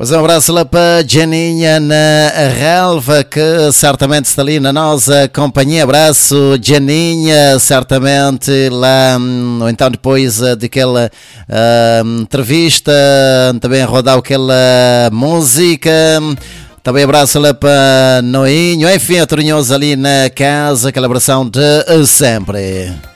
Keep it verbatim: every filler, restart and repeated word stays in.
Pois é, um abraço lá para Janinha na relva, que certamente está ali na nossa companhia. Abraço, Janinha, certamente lá, ou então depois uh, daquela uh, entrevista, também rodar aquela música. Também abraço lá para Noinho, enfim, a Torinhoso ali na casa, aquela abração de sempre.